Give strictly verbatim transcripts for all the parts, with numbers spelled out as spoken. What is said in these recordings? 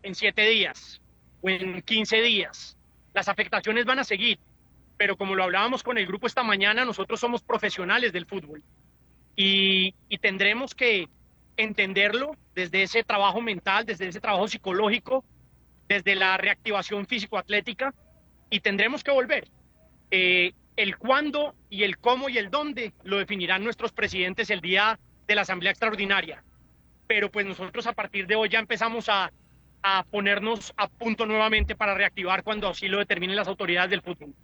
en siete días o en quince días. Las afectaciones van a seguir, pero como lo hablábamos con el grupo esta mañana, nosotros somos profesionales del fútbol y, y tendremos que entenderlo desde ese trabajo mental, desde ese trabajo psicológico, desde la reactivación físico-atlética, y tendremos que volver. Eh, el cuándo y el cómo y el dónde lo definirán nuestros presidentes el día de la Asamblea Extraordinaria. Pero pues nosotros a partir de hoy ya empezamos a, a ponernos a punto nuevamente para reactivar cuando así lo determinen las autoridades del fútbol.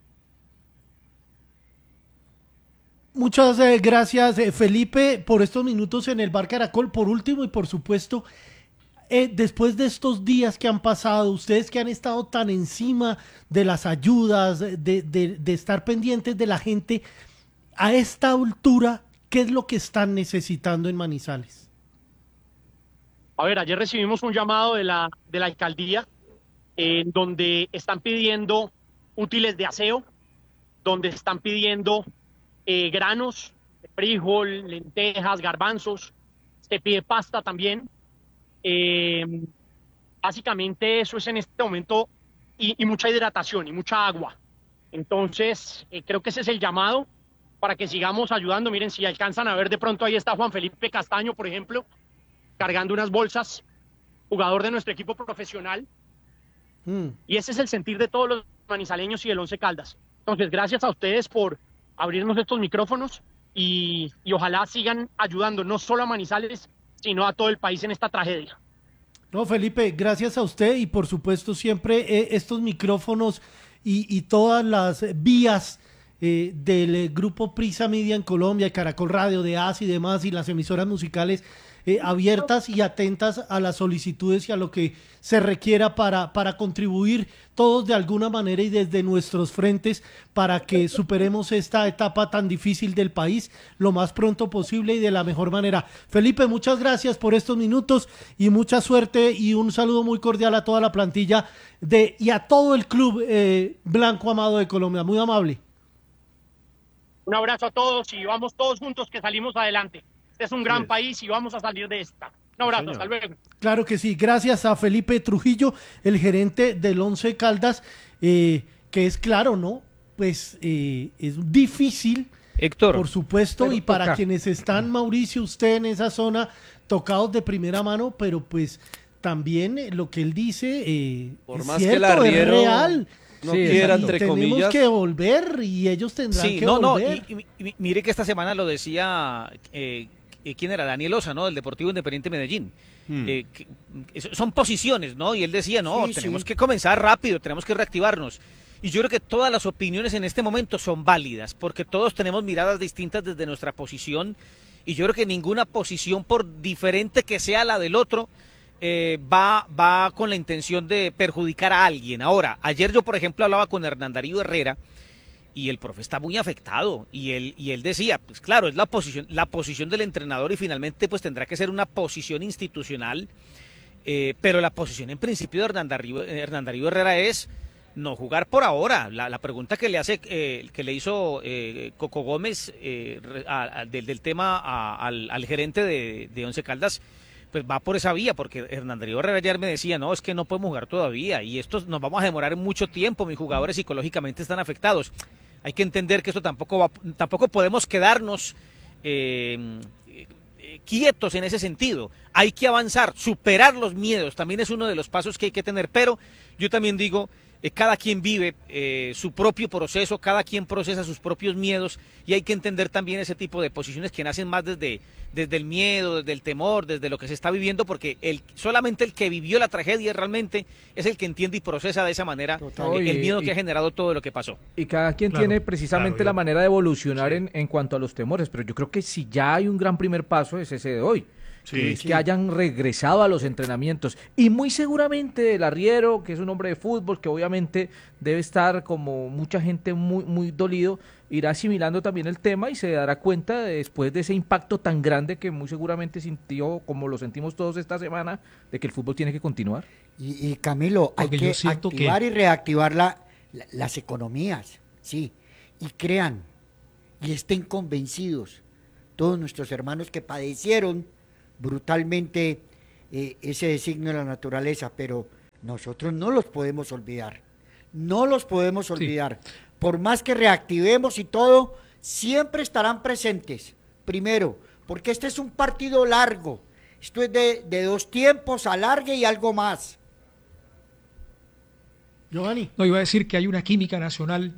Muchas eh, gracias, eh, Felipe, por estos minutos en el Bar Caracol. Por último y por supuesto, eh, después de estos días que han pasado, ustedes que han estado tan encima de las ayudas, de, de, de estar pendientes de la gente, a esta altura, ¿qué es lo que están necesitando en Manizales? A ver, ayer recibimos un llamado de la, de la alcaldía en donde están pidiendo útiles de aseo, donde están pidiendo eh, granos, frijol, lentejas, garbanzos, se pide pasta también. Eh, Básicamente eso es en este momento y, y mucha hidratación y mucha agua. Entonces, eh, creo que ese es el llamado para que sigamos ayudando. Miren, si alcanzan a ver, de pronto ahí está Juan Felipe Castaño, por ejemplo, cargando unas bolsas, jugador de nuestro equipo profesional. Mm. Y ese es el sentir de todos los manizaleños y del Once Caldas. Entonces, gracias a ustedes por abrirnos estos micrófonos y, y ojalá sigan ayudando no solo a Manizales, sino a todo el país en esta tragedia. No, Felipe, gracias a usted y por supuesto siempre eh, estos micrófonos y, y todas las vías eh, del eh, grupo Prisa Media en Colombia, Caracol Radio, de A S y demás, y las emisoras musicales eh, abiertas y atentas a las solicitudes y a lo que se requiera para, para contribuir todos de alguna manera y desde nuestros frentes para que superemos esta etapa tan difícil del país lo más pronto posible y de la mejor manera. Felipe, muchas gracias por estos minutos y mucha suerte y un saludo muy cordial a toda la plantilla de y a todo el club eh, Blanco Amado de Colombia, muy amable. Un abrazo a todos y vamos todos juntos que salimos adelante. Este es un gran país y vamos a salir de esta. Un abrazo, sí, hasta luego. Claro que sí, gracias a Felipe Trujillo, el gerente del Once Caldas, eh, que es claro, ¿no? Pues eh, es difícil, Héctor, por supuesto, y para toca. Quienes están, Mauricio, usted en esa zona, tocados de primera mano, pero pues también eh, lo que él dice eh, por es más cierto, que el arriero es real. No sí, quiera, entre tenemos comillas. Tenemos que volver y ellos tendrán sí, que no, volver. No, y, y, mire que esta semana lo decía, eh, ¿quién era? Daniel Osa, ¿no? Del Deportivo Independiente Medellín. Hmm. Eh, que, son posiciones, ¿no? Y él decía, no, sí, tenemos sí. que comenzar rápido, tenemos que reactivarnos. Y yo creo que todas las opiniones en este momento son válidas, porque todos tenemos miradas distintas desde nuestra posición, y yo creo que ninguna posición, por diferente que sea la del otro, Eh, va, va con la intención de perjudicar a alguien. Ahora, ayer yo, por ejemplo, hablaba con Hernán Darío Herrera y el profe está muy afectado y él, y él decía, pues claro, es la posición, la posición del entrenador y finalmente pues tendrá que ser una posición institucional, eh, pero la posición en principio de Hernán Darío, Hernán Darío Herrera es no jugar por ahora. La, la pregunta que le hace, eh, que le hizo eh, Coco Gómez eh, a, a, del, del tema a, al, al gerente de, de Once Caldas, pues va por esa vía, porque Hernán Darío Herrera ayer me decía, no, es que no podemos jugar todavía, y esto nos vamos a demorar mucho tiempo, mis jugadores psicológicamente están afectados. Hay que entender que esto tampoco va, tampoco podemos quedarnos eh, eh, quietos en ese sentido. Hay que avanzar, superar los miedos, también es uno de los pasos que hay que tener, pero yo también digo, eh, cada quien vive eh, su propio proceso, cada quien procesa sus propios miedos, y hay que entender también ese tipo de posiciones que nacen más desde desde el miedo, desde el temor, desde lo que se está viviendo, porque el, solamente el que vivió la tragedia realmente es el que entiende y procesa de esa manera Total, el, el miedo y, que ha generado todo lo que pasó. Y cada quien claro, tiene precisamente claro, la manera de evolucionar sí. en, en cuanto a los temores, pero yo creo que si ya hay un gran primer paso es ese de hoy. Sí, que es sí. que hayan regresado a los entrenamientos y muy seguramente el arriero, que es un hombre de fútbol, que obviamente debe estar como mucha gente muy, muy dolido, irá asimilando también el tema y se dará cuenta de, después de ese impacto tan grande que muy seguramente sintió, como lo sentimos todos esta semana, de que el fútbol tiene que continuar. Y, y Camilo, hay que activar que... y reactivar la, la, las economías, sí, y crean y estén convencidos todos nuestros hermanos que padecieron brutalmente eh, ese designio de la naturaleza, pero nosotros no los podemos olvidar, no los podemos olvidar. Sí. Por más que reactivemos y todo, siempre estarán presentes. Primero, porque este es un partido largo, esto es de, de dos tiempos, alargue y algo más. Giovanni. No, iba a decir que hay una química nacional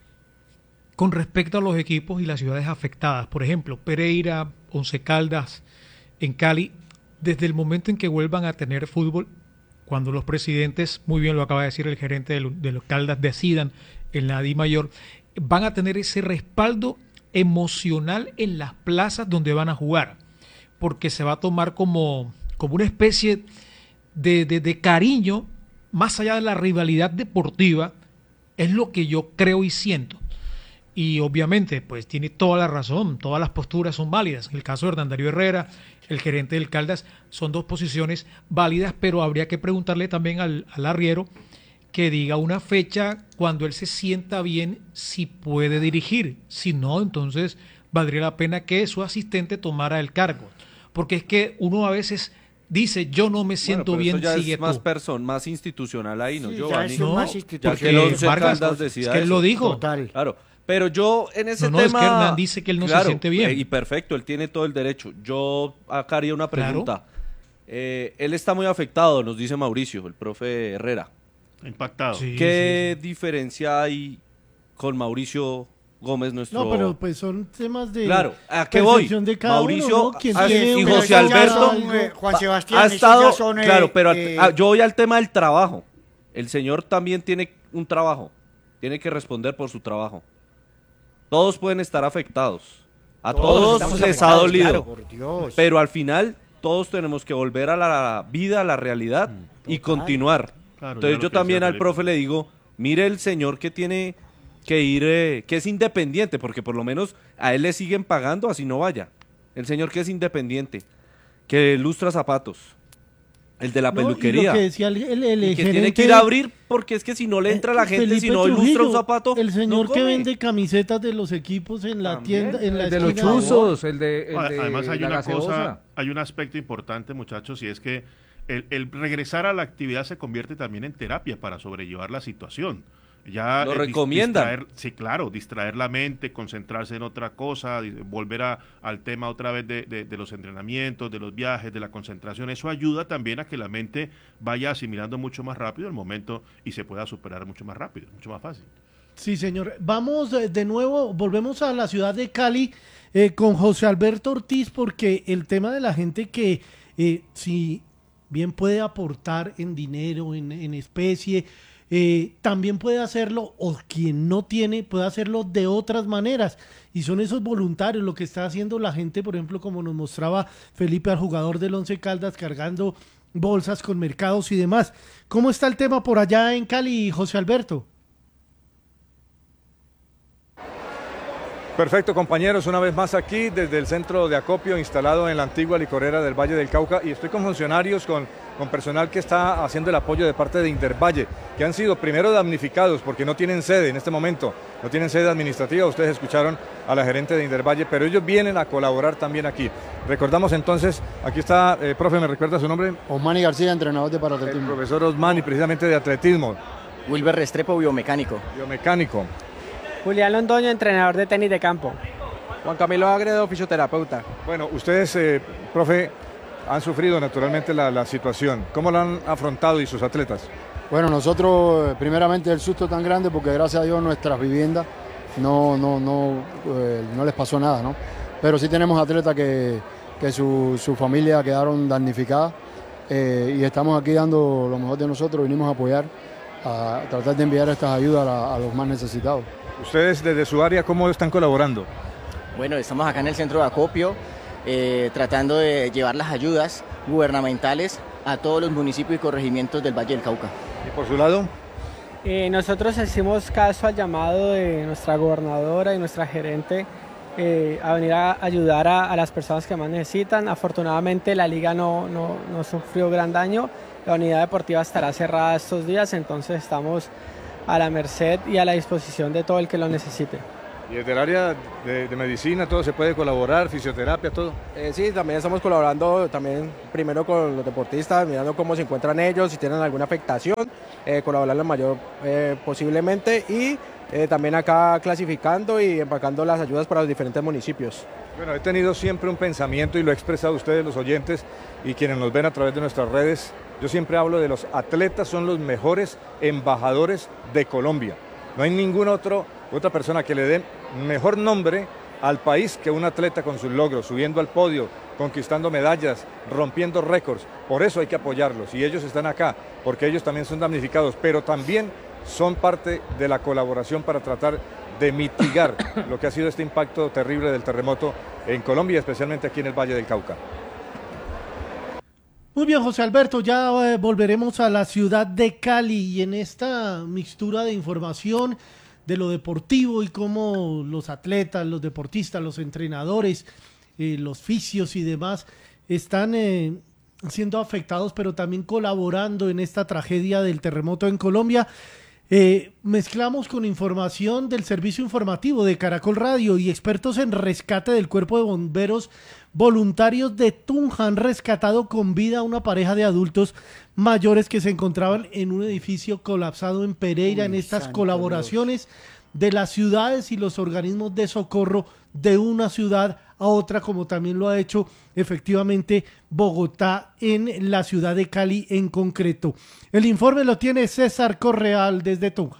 con respecto a los equipos y las ciudades afectadas. Por ejemplo, Pereira, Once Caldas, en Cali, desde el momento en que vuelvan a tener fútbol, cuando los presidentes, muy bien lo acaba de decir el gerente de, lo, de los Caldas, decidan en la Di Mayor, van a tener ese respaldo emocional en las plazas donde van a jugar, porque se va a tomar como, como una especie de, de, de cariño, más allá de la rivalidad deportiva, es lo que yo creo y siento. Y obviamente, pues tiene toda la razón, todas las posturas son válidas. En el caso de Hernán Darío Herrera, el gerente del Caldas, son dos posiciones válidas, pero habría que preguntarle también al, al arriero que diga una fecha cuando él se sienta bien si puede dirigir. Si no, entonces valdría la pena que su asistente tomara el cargo. Porque es que uno a veces dice, yo no me siento bueno, bien, eso ya sigue es más person, más institucional ahí, ¿no? Sí, Giovanni, ya es no, más ya que el Once Caldas decida es que él lo dijo. Total. Claro. Pero yo en ese no, no, tema... es que Hernán dice que él no claro, se siente bien. Eh, y perfecto, él tiene todo el derecho. Yo acá haría una pregunta. Claro. Eh, él está muy afectado, nos dice Mauricio, el profe Herrera. Impactado. Sí, ¿Qué sí, sí. diferencia hay con Mauricio Gómez, nuestro...? No, pero pues son temas de... Claro, ¿a qué voy? De cada Mauricio uno, ¿no? a, y José Alberto... Son, eh, Juan Sebastián, ha estado... Son, eh, claro, pero eh, a, yo voy al tema del trabajo. El señor también tiene un trabajo. Tiene que responder por su trabajo. Todos pueden estar afectados. A todos, todos les ha dolido. Claro, por Dios. Pero al final, todos tenemos que volver a la vida, a la realidad mm, y continuar. Claro, entonces yo también al profe le digo, mire el señor que tiene que ir, eh, que es independiente, porque por lo menos a él le siguen pagando, así no vaya. El señor que es independiente, que lustra zapatos, el de la no, peluquería, y lo que decía el, el, el y que tiene que ir a abrir, porque es que si no le entra la gente, Felipe si no Trujillo, ilustra un zapato, el señor no que vende camisetas de los equipos en la también, tienda, en la el de los chuzos, el de, el de además hay la una gaseosa. cosa, hay un aspecto importante, muchachos, y es que El, el regresar a la actividad se convierte también en terapia para sobrellevar la situación. Ya lo eh, recomiendan. Distraer, sí, claro, distraer la mente, concentrarse en otra cosa, volver a, al tema otra vez de, de, de los entrenamientos, de los viajes, de la concentración. Eso ayuda también a que la mente vaya asimilando mucho más rápido el momento y se pueda superar mucho más rápido, mucho más fácil. Sí, señor. Vamos de nuevo, volvemos a la ciudad de Cali eh, con José Alberto Ortiz, porque el tema de la gente que eh, si bien puede aportar en dinero, en, en especie, eh, también puede hacerlo, o quien no tiene, puede hacerlo de otras maneras, y son esos voluntarios, lo que está haciendo la gente, por ejemplo, como nos mostraba Felipe, al jugador del Once Caldas, cargando bolsas con mercados y demás. ¿Cómo está el tema por allá en Cali, José Alberto? Perfecto, compañeros, una vez más aquí desde el centro de acopio instalado en la antigua licorera del Valle del Cauca, y estoy con funcionarios, con, con personal que está haciendo el apoyo de parte de Intervalle, que han sido primero damnificados porque no tienen sede en este momento, no tienen sede administrativa. Ustedes escucharon a la gerente de Intervalle, pero ellos vienen a colaborar también aquí. Recordamos entonces, aquí está, eh, profe, ¿me recuerda su nombre? Osmani García, entrenador de paraatletismo. El profesor Osmani, precisamente de atletismo. Wilber Restrepo, biomecánico. Biomecánico. Julián Londoño, entrenador de tenis de campo. Juan Camilo Agredo, fisioterapeuta. Bueno, ustedes, eh, profe, han sufrido naturalmente la, la situación. ¿Cómo lo han afrontado y sus atletas? Bueno, nosotros, primeramente, el susto tan grande porque gracias a Dios nuestras viviendas no, no, no, eh, no les pasó nada, ¿no? Pero sí tenemos atletas que, que su, su familia quedaron damnificadas eh, y estamos aquí dando lo mejor de nosotros. Vinimos a apoyar, a tratar de enviar estas ayudas a, a los más necesitados. ¿Ustedes desde su área cómo están colaborando? Bueno, estamos acá en el centro de acopio eh, tratando de llevar las ayudas gubernamentales a todos los municipios y corregimientos del Valle del Cauca. ¿Y por su lado? Eh, nosotros hicimos caso al llamado de nuestra gobernadora y nuestra gerente eh, a venir a ayudar a, a las personas que más necesitan. Afortunadamente la liga no, no, no sufrió gran daño, la unidad deportiva estará cerrada estos días, entonces estamos a la merced y a la disposición de todo el que lo necesite. Y desde el área de, de medicina, todo se puede colaborar, fisioterapia, todo. Eh, sí, también estamos colaborando también primero con los deportistas, mirando cómo se encuentran ellos, si tienen alguna afectación, eh, colaborar lo mayor eh, posiblemente y eh, también acá clasificando y empacando las ayudas para los diferentes municipios. Bueno, he tenido siempre un pensamiento y lo he expresado a ustedes, los oyentes y quienes nos ven a través de nuestras redes. Yo siempre hablo de los atletas, son los mejores embajadores de Colombia. No hay ningún otro, otra persona que le dé mejor nombre al país que un atleta con sus logros, subiendo al podio, conquistando medallas, rompiendo récords. Por eso hay que apoyarlos y ellos están acá, porque ellos también son damnificados, pero también son parte de la colaboración para tratar de mitigar lo que ha sido este impacto terrible del terremoto en Colombia, especialmente aquí en el Valle del Cauca. Muy bien, José Alberto, ya eh, volveremos a la ciudad de Cali y en esta mixtura de información de lo deportivo y cómo los atletas, los deportistas, los entrenadores, eh, los fisios y demás están eh, siendo afectados, pero también colaborando en esta tragedia del terremoto en Colombia. Eh, mezclamos con información del servicio informativo de Caracol Radio y expertos en rescate del Cuerpo de Bomberos voluntarios de Tunja han rescatado con vida a una pareja de adultos mayores que se encontraban en un edificio colapsado en Pereira. Uy, en estas colaboraciones Dios. de las ciudades y los organismos de socorro de una ciudad a otra, como también lo ha hecho efectivamente Bogotá en la ciudad de Cali en concreto. El informe lo tiene César Correal desde Tunja.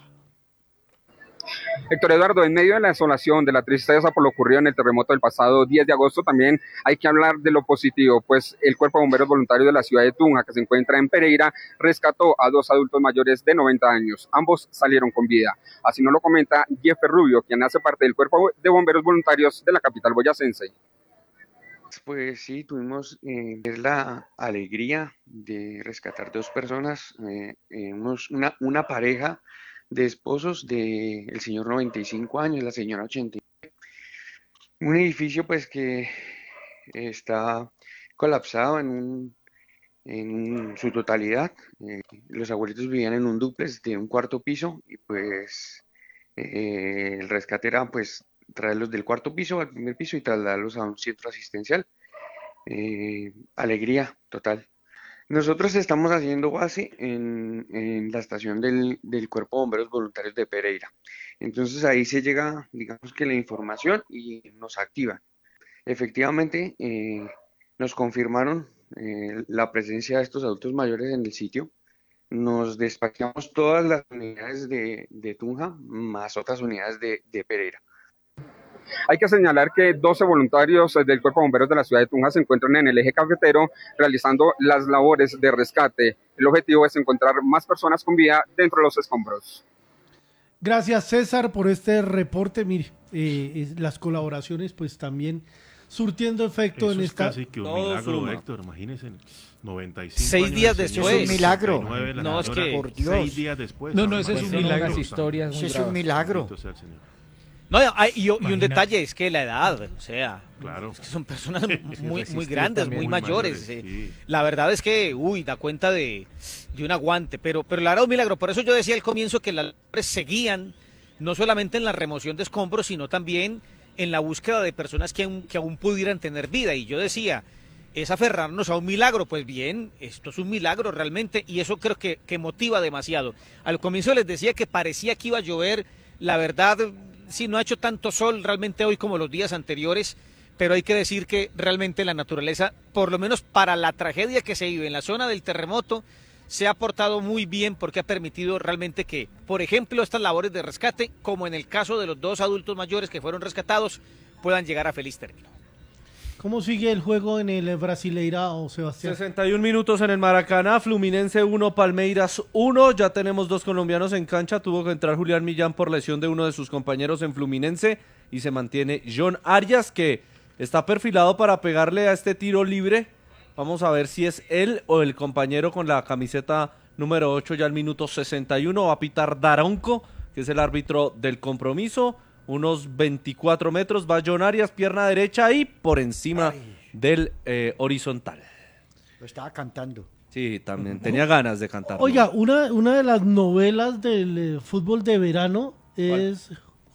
Héctor Eduardo, en medio de la desolación, de la tristeza por lo ocurrido en el terremoto del pasado diez de agosto, también hay que hablar de lo positivo, pues el Cuerpo de Bomberos Voluntarios de la ciudad de Tunja, que se encuentra en Pereira, rescató a dos adultos mayores de noventa años. Ambos salieron con vida. Así nos lo comenta Jeffer Rubio, quien hace parte del Cuerpo de Bomberos Voluntarios de la capital boyacense. Pues sí, tuvimos eh, la alegría de rescatar dos personas, eh, eh, unos, una, una pareja de esposos de el señor noventa y cinco años, la señora ochenta y nueve. Un edificio pues que está colapsado en, un, en su totalidad. Eh, los abuelitos vivían en un dúplex de un cuarto piso y pues eh, el rescate era pues traerlos del cuarto piso al primer piso y trasladarlos a un centro asistencial. Eh, alegría total. Nosotros estamos haciendo base en, en la estación del, del Cuerpo de Bomberos Voluntarios de Pereira. Entonces ahí se llega, digamos que la información y nos activan. Efectivamente, eh, nos confirmaron eh, la presencia de estos adultos mayores en el sitio. Nos despachamos todas las unidades de, de Tunja, más otras unidades de, de Pereira. Hay que señalar que doce voluntarios del Cuerpo de Bomberos de la ciudad de Tunja se encuentran en el eje cafetero realizando las labores de rescate. El objetivo es encontrar más personas con vida dentro de los escombros. Gracias, César, por este reporte. Mire, eh, las colaboraciones pues también surtiendo efecto. Eso en es esta... casi que un milagro, suma. Héctor, imagínense, noventa y cinco Seis años días después. Es un milagro. No, es que... Por Dios. Seis días después. No, no, ese es un milagro. Unas historias muy Ese es un milagro. No, hay, y, y un detalle es que la edad, o sea, claro. es que son personas muy, muy grandes, muy, muy mayores. mayores eh. sí. La verdad es que, uy, da cuenta de, de un aguante, pero, pero la verdad es un milagro. Por eso yo decía al comienzo que las labores seguían, no solamente en la remoción de escombros, sino también en la búsqueda de personas que aún, que aún pudieran tener vida. Y yo decía, es aferrarnos a un milagro. Pues bien, esto es un milagro realmente, y eso creo que, que motiva demasiado. Al comienzo les decía que parecía que iba a llover, la verdad... Sí, no ha hecho tanto sol realmente hoy como los días anteriores, pero hay que decir que realmente la naturaleza, por lo menos para la tragedia que se vive en la zona del terremoto, se ha portado muy bien porque ha permitido realmente que, por ejemplo, estas labores de rescate, como en el caso de los dos adultos mayores que fueron rescatados, puedan llegar a feliz término. ¿Cómo sigue el juego en el Brasileirao, Sebastián? sesenta y un minutos en el Maracaná, Fluminense uno, Palmeiras uno, ya tenemos dos colombianos en cancha, tuvo que entrar Julián Millán por lesión de uno de sus compañeros en Fluminense y se mantiene John Arias, que está perfilado para pegarle a este tiro libre. Vamos a ver si es él o el compañero con la camiseta número ocho ya al minuto sesenta y uno, va a pitar Daronco, que es el árbitro del compromiso. Unos veinticuatro metros, va John Arias, pierna derecha y por encima Ay. del eh, horizontal. Lo estaba cantando. Sí, también tenía ganas de cantar. Oiga, una, una de las novelas del eh, fútbol de verano es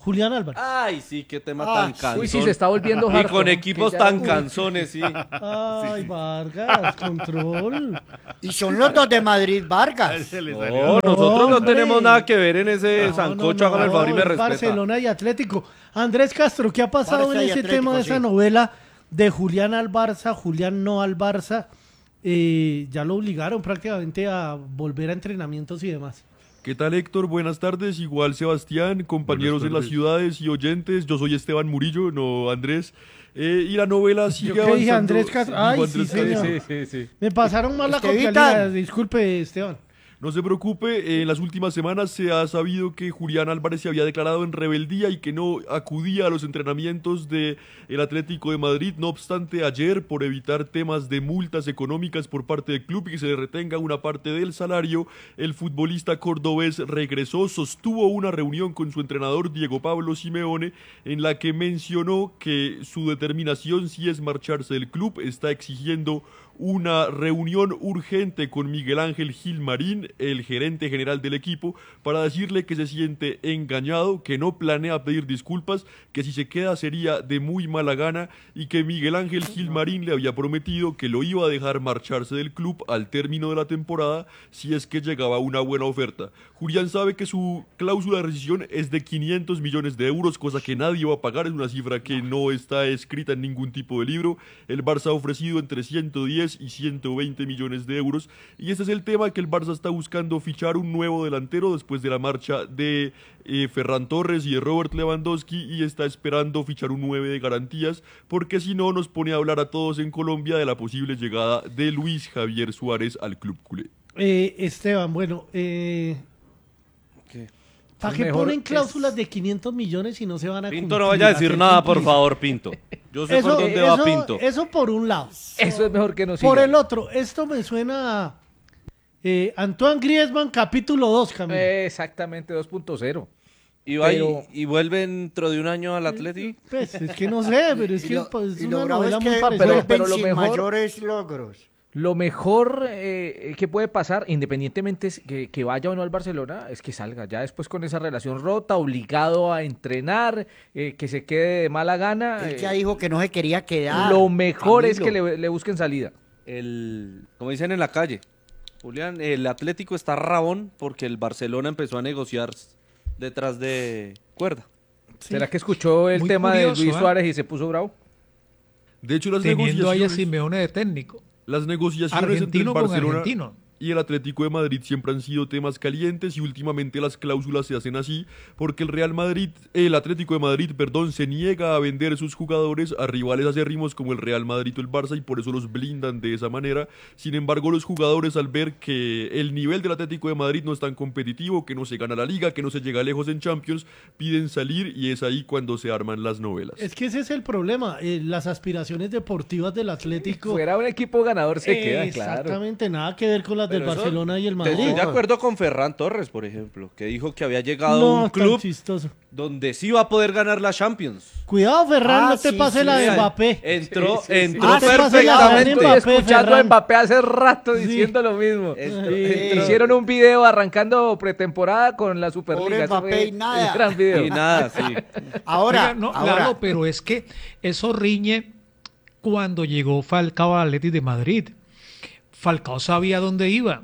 Julián Álvarez. Ay, sí, qué tema Ah, tan cansón. Uy, sí, se está volviendo Y hardcore, con ¿no? equipos Que ya- tan Uy. cansones, sí. Ay, Vargas, control. Y son los dos de Madrid, Vargas. Se le No, salió. nosotros no hombre. tenemos nada que ver en ese No, sancocho, no, hágame el favor y me es respeta. Barcelona y Atlético. Andrés Castro, ¿qué ha pasado Barça en y ese Atlético, tema de sí. esa novela de Julián al Barça, Julián no al Barça? Eh, ya lo obligaron prácticamente a volver a entrenamientos y demás. ¿Qué tal, Héctor? Buenas tardes. Igual Sebastián, compañeros en las ciudades y oyentes. Yo soy Esteban Murillo, no Andrés. Eh, y la novela sigue ¿Yo qué avanzando. dije, Andrés Castro? Digo, Ay, Andrés sí, señor. Castro. Sí, sí, sí. Me pasaron mal la Estevitan. copialidad. Disculpe, Esteban. No se preocupe, en las últimas semanas se ha sabido que Julián Álvarez se había declarado en rebeldía y que no acudía a los entrenamientos del Atlético de Madrid. No obstante, ayer, por evitar temas de multas económicas por parte del club y que se le retenga una parte del salario, el futbolista cordobés regresó, sostuvo una reunión con su entrenador Diego Pablo Simeone en la que mencionó que su determinación, si es marcharse del club, está exigiendo una reunión urgente con Miguel Ángel Gilmarín, el gerente general del equipo, para decirle que se siente engañado, que no planea pedir disculpas, que si se queda sería de muy mala gana y que Miguel Ángel Gilmarín le había prometido que lo iba a dejar marcharse del club al término de la temporada si es que llegaba una buena oferta. Julián sabe que su cláusula de rescisión es de quinientos millones de euros, cosa que nadie va a pagar, es una cifra que no está escrita en ningún tipo de libro. El Barça ha ofrecido entre ciento diez y ciento veinte millones de euros y este es el tema, que el Barça está buscando fichar un nuevo delantero después de la marcha de eh, Ferran Torres y de Robert Lewandowski y está esperando fichar un nueve de garantías porque si no nos pone a hablar a todos en Colombia de la posible llegada de Luis Javier Suárez al club culé. Eh, Esteban, bueno, eh, ¿para Es qué mejor ponen es- cláusulas de quinientos millones y no se van a Pinto, cumplir? no vaya a decir Hacer nada, por cumplir. favor, Pinto. Yo sé Eso, por dónde eso, va Pinto. eso por un lado. Eso es mejor que no Por siga. el otro, esto me suena a eh, Antoine Griezmann capítulo dos, Camilo. Eh, exactamente, dos punto cero. ¿Y, va y- Pero- y vuelve dentro de un año al Atleti? Pues es que no sé, pero es Y que lo- pues, es y lo una bravo novela es muy que parecida. vuelven pero lo sin mejor- mayores logros. Lo mejor eh, que puede pasar, independientemente es que, que vaya o no al Barcelona, es que salga. Ya después con esa relación rota, obligado a entrenar, eh, que se quede de mala gana. Él eh, ya dijo que no se quería quedar. lo mejor es que Camilo. le, le busquen salida. El, como dicen en la calle, Julián, el Atlético está rabón porque el Barcelona empezó a negociar detrás de cuerda. ¿Será que escuchó el Muy tema curioso, de Luis ¿eh? Suárez y se puso bravo? De hecho, las Teniendo ahí a negociaciones... Simeone de técnico. Las negociaciones entre el Argentino con Barcelona argentino. y el Atlético de Madrid siempre han sido temas calientes y últimamente las cláusulas se hacen así porque el Real Madrid, el Atlético de Madrid, perdón, se niega a vender sus jugadores a rivales acérrimos como el Real Madrid o el Barça y por eso los blindan de esa manera. Sin embargo, los jugadores al ver que el nivel del Atlético de Madrid no es tan competitivo, que no se gana la liga, que no se llega lejos en Champions, piden salir y es ahí cuando se arman las novelas. Es que ese es el problema, eh, las aspiraciones deportivas del Atlético. Fuera un equipo ganador se Eh, queda, claro. Exactamente, nada que ver con las del Pero eso- Barcelona y el Madrid. Estoy de acuerdo con Ferran Torres, por ejemplo, que dijo que había llegado No, a un tan club chistoso. donde sí va a poder ganar la Champions. Cuidado, Ferran, Ah, no te sí, pase sí, la de sí. Mbappé. Entró, Sí, sí, sí. entró Ah, te pasa la perfectamente. Mbappé, Estoy escuchando a Ferran. Mbappé hace rato Sí. diciendo lo mismo. Entró- Y entró- hicieron un video arrancando pretemporada con la Superliga. Pobre Eso Mbappé fue y nada. el gran video. Y nada, sí. Ahora, Oiga, no, ahora Lalo, pero es que eso riñe cuando llegó Falcao al Atleti de Madrid. Falcao sabía dónde iba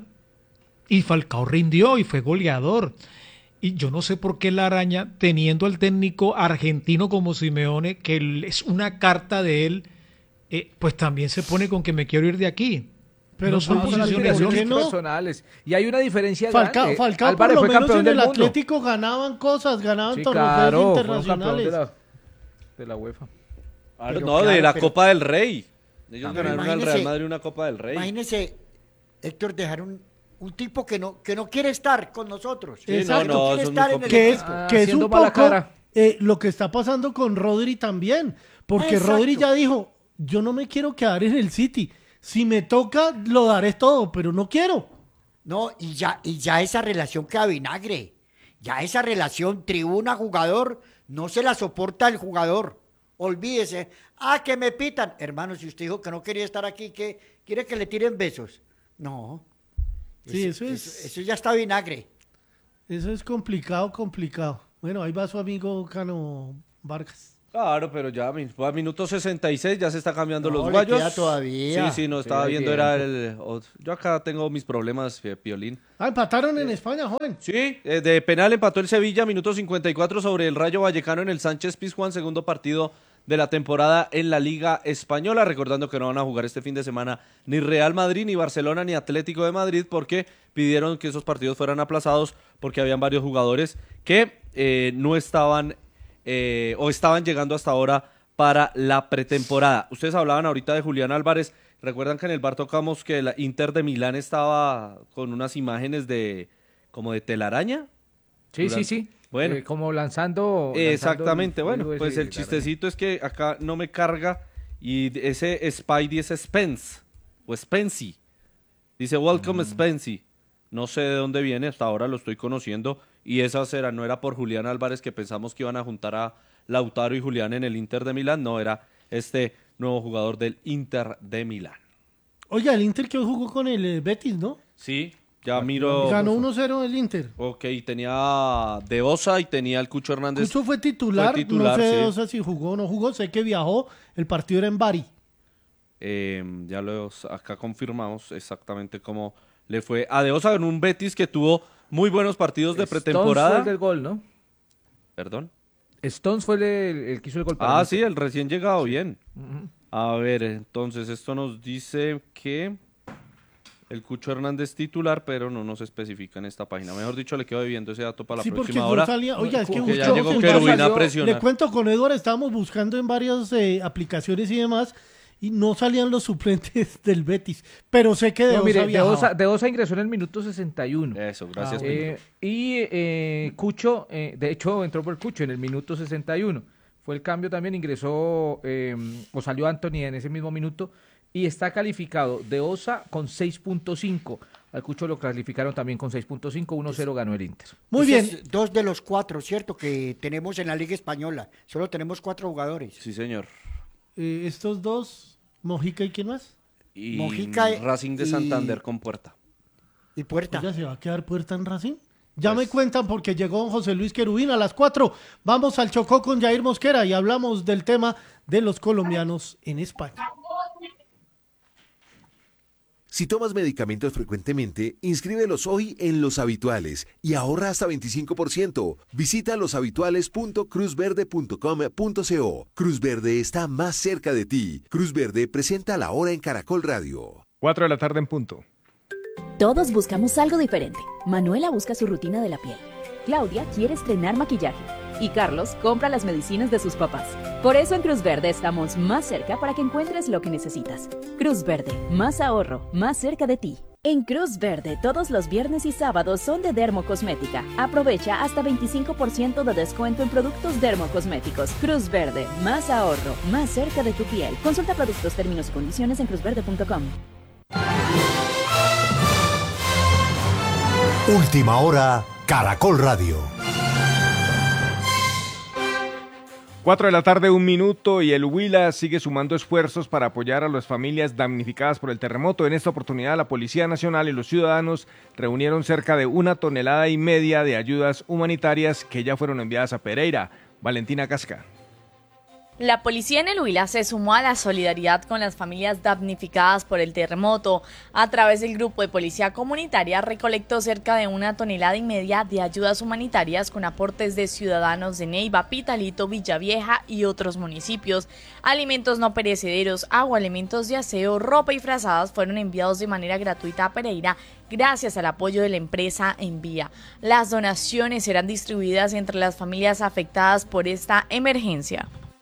y Falcao rindió y fue goleador. Y yo no sé por qué la araña, teniendo al técnico argentino como Simeone, que es una carta de él, eh, pues también se pone con que me quiero ir de aquí. Pero no son no, son posiciones aspiraciones, lógicas. no? personales. Y hay una diferencia Falcao, grande. Falcao Álvarez por lo fue menos campeón en del el mundo. Atlético ganaban cosas, ganaban Sí, torneos claro, fueron campeón internacionales. de la, de la UEFA. Claro, Pero no, de claro, la pero- Copa del Rey. Ellos Pero ganaron al imagínese- Real Madrid una Copa del Rey. imagínese, Héctor, dejar un, un tipo que no, que no quiere estar con nosotros. Sí, Exacto. no, no, quiere eso es estar muy en el Que es, equipo. Ah, que es haciendo un mala poco cara. eh, lo que está pasando con Rodri también. Porque Exacto. Rodri ya dijo, yo no me quiero quedar en el City. Si me toca, lo daré todo, pero no quiero. No, y ya, y ya esa relación queda vinagre. Ya esa relación tribuna-jugador no se la soporta el jugador. Olvídese. Ah, que me pitan. Hermano, si usted dijo que no quería estar aquí, ¿qué? ¿Quiere que le tiren besos? No. Sí, eso es- Eso, eso ya está vinagre. Eso es complicado, complicado. Bueno, ahí va su amigo Cano Vargas. Claro, pero ya a minuto sesenta y seis ya se está cambiando No, los le guayos. queda todavía. Sí, sí, no, Sí, estaba hay viendo, tiempo. era el... o- Yo acá tengo mis problemas, eh, Piolín. Ah, empataron en España, joven. Sí, eh, de penal empató el Sevilla, minuto cincuenta y cuatro sobre el Rayo Vallecano en el Sánchez Pizjuán, segundo partido de la temporada en la Liga Española, recordando que no van a jugar este fin de semana ni Real Madrid, ni Barcelona, ni Atlético de Madrid, porque pidieron que esos partidos fueran aplazados, porque habían varios jugadores que eh, no estaban eh, o estaban llegando hasta ahora para la pretemporada. Ustedes hablaban ahorita de Julián Álvarez, recuerdan que en el bar tocamos que el Inter de Milán estaba con unas imágenes de como de telaraña. Sí, Durante- sí, sí. Bueno, Eh, como lanzando. exactamente, lanzando el- bueno, el- pues el chistecito es que acá no me carga y ese Spidey es Spence o Spency. Dice Welcome Spency. No sé de dónde viene, hasta ahora lo estoy conociendo y esa será, no era por Julián Álvarez que pensamos que iban a juntar a Lautaro y Julián en el Inter de Milán, no, era este nuevo jugador del Inter de Milán. Oiga, el Inter que hoy jugó con el eh, Betis, ¿no? Sí, ya miro. Ganó uno cero el Inter. Ok, tenía De Osa y tenía el Cucho Hernández. Cucho fue titular, Fue titular, no sé, sí. o sea, si jugó o no jugó, sé que viajó, el partido era en Bari. Eh, ya lo acá confirmamos exactamente cómo le fue a De Osa en un Betis que tuvo muy buenos partidos de Stones pretemporada. fue el del gol, ¿no? Perdón. Stones fue el, el que hizo el gol. para Ah, el sí, Inter. el recién llegado, bien. Ujú. A ver, entonces esto nos dice que el Cucho Hernández titular, pero no nos especifica en esta página. Mejor dicho, le quedo debiendo ese dato para la Sí, porque próxima no hora. salía. Oiga, es que ya Cucho- llegó Cucho Querubín a salió- presionar. Le cuento con Edward, estábamos buscando en varias eh, aplicaciones y demás, y no salían los suplentes del Betis. Pero sé que De No, Osa mire, de viajaba. Osa, de Osa ingresó en el minuto sesenta y uno. Eso, gracias. Eh, y eh, Cucho, eh, de hecho, entró por Cucho en el minuto sesenta y uno. Fue el cambio también, ingresó eh, o salió Anthony en ese mismo minuto y está calificado de Osa con seis punto cinco. Al Cucho lo calificaron también con seis punto cinco, uno cero ganó el Inter. Muy Esos bien. Dos de los cuatro, ¿cierto? Que tenemos en la Liga Española. Solo tenemos cuatro jugadores. Sí, señor. Eh, estos dos, Mojica y quién más. Y Mojica y- Racing de y- Santander con Puerta. Y Puerta. ¿Ya se va a quedar Puerta en Racing? Ya Pues- me cuentan porque llegó don José Luis Querubín a las cuatro. Vamos al Chocó con Jair Mosquera y hablamos del tema de los colombianos en España. Si tomas medicamentos frecuentemente, inscríbelos hoy en Los Habituales y ahorra hasta veinticinco por ciento. Visita loshabituales punto cruz verde punto com punto co. Cruz Verde está más cerca de ti. Cruz Verde presenta la hora en Caracol Radio. Cuatro de la tarde en punto. Todos buscamos algo diferente. Manuela busca su rutina de la piel. Claudia quiere estrenar maquillaje. Y Carlos compra las medicinas de sus papás. Por eso en Cruz Verde estamos más cerca para que encuentres lo que necesitas. Cruz Verde, más ahorro, más cerca de ti. En Cruz Verde, todos los viernes y sábados son de Dermocosmética. Aprovecha hasta veinticinco por ciento de descuento en productos dermocosméticos. Cruz Verde, más ahorro, más cerca de tu piel. Consulta productos, términos y condiciones en cruz verde punto com. Última hora, Caracol Radio. Cuatro de la tarde, un minuto, y el Huila sigue sumando esfuerzos para apoyar a las familias damnificadas por el terremoto. En esta oportunidad, la Policía Nacional y los ciudadanos reunieron cerca de una tonelada y media de ayudas humanitarias que ya fueron enviadas a Pereira. Valentina Casca. La policía en el Huila se sumó a la solidaridad con las familias damnificadas por el terremoto. A través del grupo de policía comunitaria recolectó cerca de una tonelada y media de ayudas humanitarias con aportes de ciudadanos de Neiva, Pitalito, Villavieja y otros municipios. Alimentos no perecederos, agua, elementos de aseo, ropa y frazadas fueron enviados de manera gratuita a Pereira gracias al apoyo de la empresa Envía. Las donaciones serán distribuidas entre las familias afectadas por esta emergencia.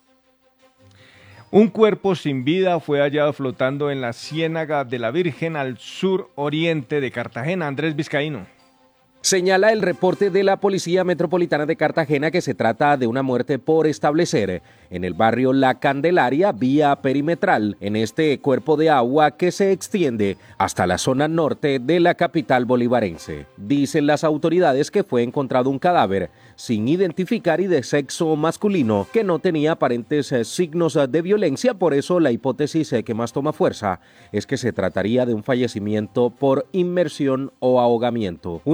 Un cuerpo sin vida fue hallado flotando en la Ciénaga de la Virgen al sur oriente de Cartagena. Andrés Vizcaíno. Señala el reporte de la Policía Metropolitana de Cartagena que se trata de una muerte por establecer en el barrio La Candelaria, vía perimetral, en este cuerpo de agua que se extiende hasta la zona norte de la capital bolivarense. Dicen las autoridades que fue encontrado un cadáver sin identificar y de sexo masculino que no tenía aparentes signos de violencia, por eso la hipótesis que más toma fuerza es que se trataría de un fallecimiento por inmersión o ahogamiento. Unidades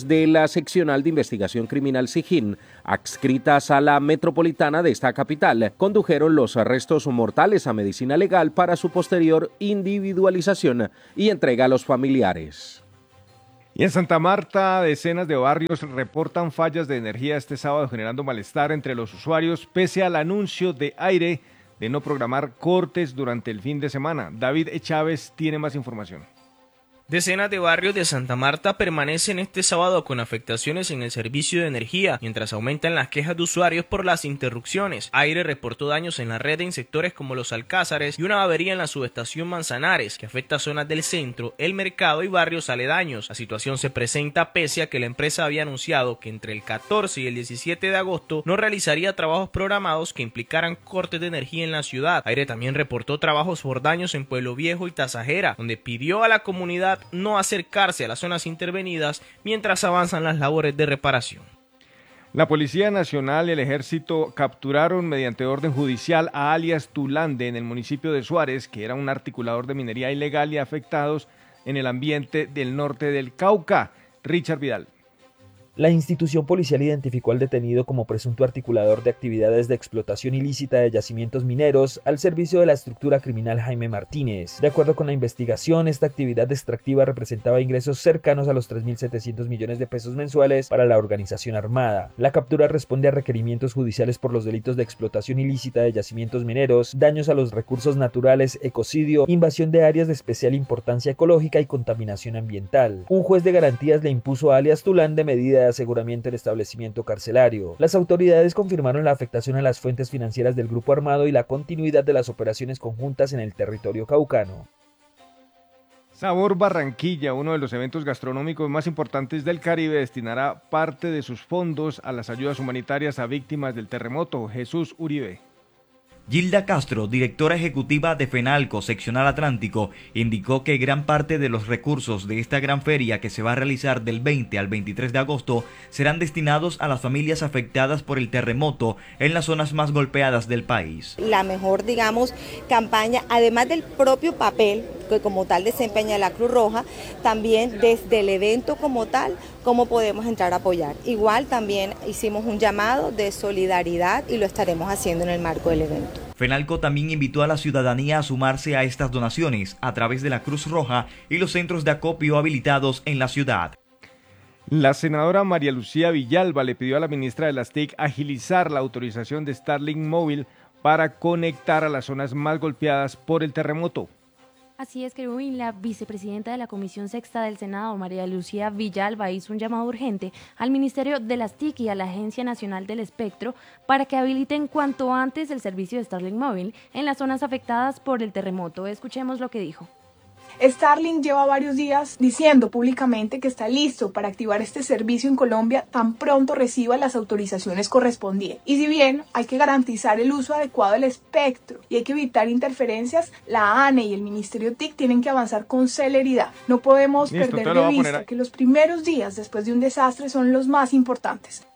agentes de la Seccional de Investigación Criminal SIGIN, adscritas a la metropolitana de esta capital, condujeron los restos mortales a medicina legal para su posterior individualización y entrega a los familiares. Y en Santa Marta, decenas de barrios reportan fallas de energía este sábado, generando malestar entre los usuarios, pese al anuncio de Aire de no programar cortes durante el fin de semana. David Chávez tiene más información. Decenas de barrios de Santa Marta permanecen este sábado con afectaciones en el servicio de energía, mientras aumentan las quejas de usuarios por las interrupciones. Aire reportó daños en la red en sectores como Los Alcázares y una avería en la subestación Manzanares, que afecta zonas del centro, el mercado y barrios aledaños. La situación se presenta pese a que la empresa había anunciado que entre el catorce y el diecisiete de agosto no realizaría trabajos programados que implicaran cortes de energía en la ciudad. Aire también reportó trabajos por daños en Pueblo Viejo y Tasajera, donde pidió a la comunidad no acercarse a las zonas intervenidas mientras avanzan las labores de reparación. La Policía Nacional y el Ejército capturaron mediante orden judicial a alias Tulande en el municipio de Suárez, que era un articulador de minería ilegal y afectados en el ambiente del norte del Cauca. Richard Vidal. La institución policial identificó al detenido como presunto articulador de actividades de explotación ilícita de yacimientos mineros al servicio de la estructura criminal Jaime Martínez. De acuerdo con la investigación, esta actividad extractiva representaba ingresos cercanos a los tres mil setecientos millones de pesos mensuales para la organización armada. La captura responde a requerimientos judiciales por los delitos de explotación ilícita de yacimientos mineros, daños a los recursos naturales, ecocidio, invasión de áreas de especial importancia ecológica y contaminación ambiental. Un juez de garantías le impuso a alias Tulande medida de aseguramiento en establecimiento carcelario. Las autoridades confirmaron la afectación a las fuentes financieras del grupo armado y la continuidad de las operaciones conjuntas en el territorio caucano. Sabor Barranquilla, uno de los eventos gastronómicos más importantes del Caribe, destinará parte de sus fondos a las ayudas humanitarias a víctimas del terremoto. Jesús Uribe. Gilda Castro, directora ejecutiva de FENALCO Seccional Atlántico, indicó que gran parte de los recursos de esta gran feria, que se va a realizar del veinte al veintitrés de agosto, serán destinados a las familias afectadas por el terremoto en las zonas más golpeadas del país. La mejor, digamos, campaña, además del propio papel que como tal desempeña la Cruz Roja, también desde el evento como tal, cómo podemos entrar a apoyar. Igual también hicimos un llamado de solidaridad y lo estaremos haciendo en el marco del evento. FENALCO también invitó a la ciudadanía a sumarse a estas donaciones a través de la Cruz Roja y los centros de acopio habilitados en la ciudad. La senadora María Lucía Villalba le pidió a la ministra de las T I C agilizar la autorización de Starlink móvil para conectar a las zonas más golpeadas por el terremoto. Así es, Kerubín, la vicepresidenta de la Comisión Sexta del Senado, María Lucía Villalba, hizo un llamado urgente al Ministerio de las T I C y a la Agencia Nacional del Espectro para que habiliten cuanto antes el servicio de Starlink móvil en las zonas afectadas por el terremoto. Escuchemos lo que dijo. Starlink lleva varios días diciendo públicamente que está listo para activar este servicio en Colombia tan pronto reciba las autorizaciones correspondientes. Y si bien hay que garantizar el uso adecuado del espectro y hay que evitar interferencias, la A N E y el Ministerio T I C tienen que avanzar con celeridad. No podemos Listo, perder de vista que los primeros días después de un desastre son los más importantes.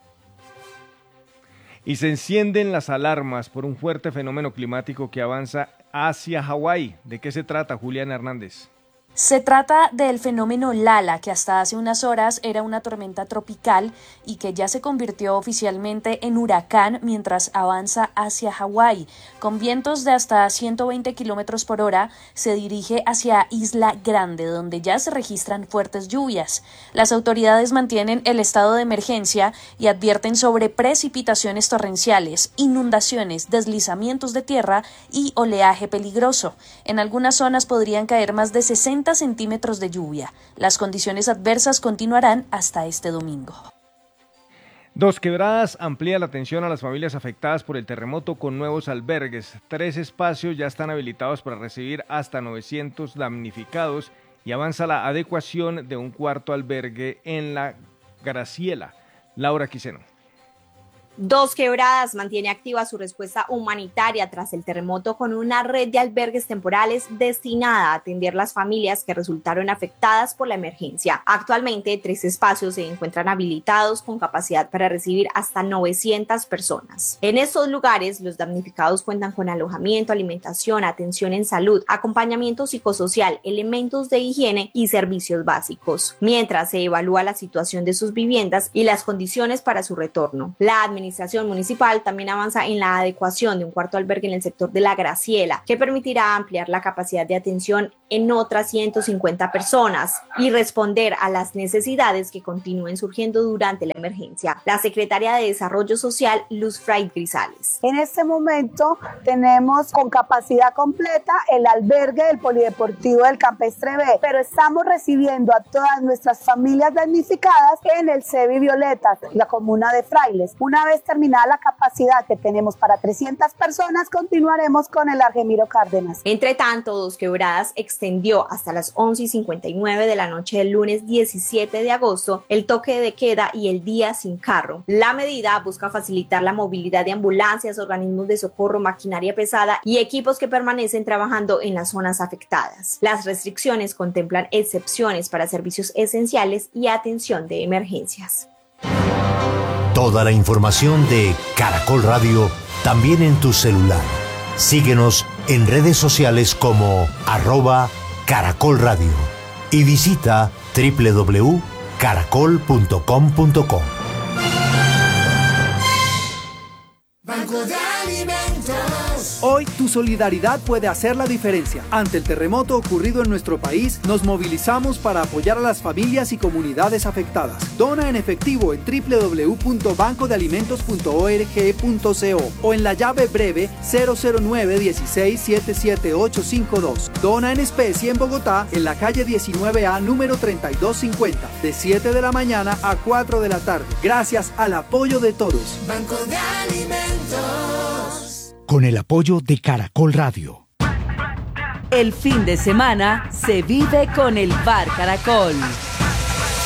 Y se encienden las alarmas por un fuerte fenómeno climático que avanza hacia Hawái. ¿De qué se trata, Juliana Hernández? Se trata del fenómeno Lala, que hasta hace unas horas era una tormenta tropical y que ya se convirtió oficialmente en huracán mientras avanza hacia Hawái. Con vientos de hasta ciento veinte kilómetros por hora, se dirige hacia Isla Grande, donde ya se registran fuertes lluvias. Las autoridades mantienen el estado de emergencia y advierten sobre precipitaciones torrenciales, inundaciones, deslizamientos de tierra y oleaje peligroso. En algunas zonas podrían caer más de sesenta centímetros de lluvia. Las condiciones adversas continuarán hasta este domingo. Dos Quebradas amplía la atención a las familias afectadas por el terremoto con nuevos albergues. Tres espacios ya están habilitados para recibir hasta novecientos damnificados y avanza la adecuación de un cuarto albergue en la Graciela. Laura Quiseno. Dos Quebradas mantiene activa su respuesta humanitaria tras el terremoto con una red de albergues temporales destinada a atender las familias que resultaron afectadas por la emergencia. Actualmente, tres espacios se encuentran habilitados con capacidad para recibir hasta novecientas personas. En estos lugares, los damnificados cuentan con alojamiento, alimentación, atención en salud, acompañamiento psicosocial, elementos de higiene y servicios básicos, mientras se evalúa la situación de sus viviendas y las condiciones para su retorno. La administración La administración municipal también avanza en la adecuación de un cuarto albergue en el sector de La Graciela, que permitirá ampliar la capacidad de atención en otras ciento cincuenta personas y responder a las necesidades que continúen surgiendo durante la emergencia. La secretaria de Desarrollo Social, Luz Fray Grisales. En este momento tenemos con capacidad completa el albergue del Polideportivo del Campestre B, pero estamos recibiendo a todas nuestras familias damnificadas en el C E B I Violeta, la comuna de Frailes. Una vez terminada la capacidad que tenemos para trescientas personas, continuaremos con el Argemiro Cárdenas. Entre tanto, Dos Quebradas extendió hasta las once y cincuenta y nueve de la noche del lunes diecisiete de agosto el toque de queda y el día sin carro. La medida busca facilitar la movilidad de ambulancias, organismos de socorro, maquinaria pesada y equipos que permanecen trabajando en las zonas afectadas. Las restricciones contemplan excepciones para servicios esenciales y atención de emergencias. Toda la información de Caracol Radio también en tu celular. Síguenos en redes sociales como arroba Caracol Radio y visita doble u doble u doble u punto caracol punto com punto co. Banco de Alimentos. Hoy tu solidaridad puede hacer la diferencia. Ante el terremoto ocurrido en nuestro país, nos movilizamos para apoyar a las familias y comunidades afectadas. Dona en efectivo en doble u doble u doble u punto banco de alimentos punto org punto co o en la llave breve cero cero nueve uno seis siete siete ocho cinco dos. Dona en especie en Bogotá, en la calle diecinueve A número treinta y dos cincuenta, de siete de la mañana a cuatro de la tarde. Gracias al apoyo de todos. Banco de Alimentos. Con el apoyo de Caracol Radio. El fin de semana se vive con el Bar Caracol.